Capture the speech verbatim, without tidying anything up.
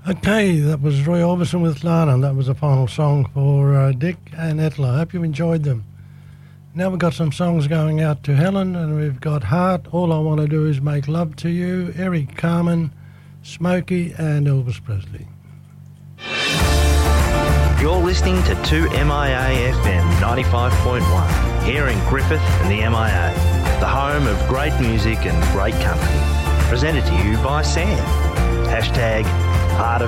Okay, that was Roy Orbison with Lana, and that was the final song for uh, Dick and Ethel. I hope you enjoyed them. Now we've got some songs going out to Helen, and we've got Heart, All I Want to Do Is Make Love to You, Eric Carmen, Smokey, and Elvis Presley. You're listening to two M I A F M ninety-five point one, here in Griffith and the M I A, the home of great music and great company. Presented to you by Sam. Hashtag Heart of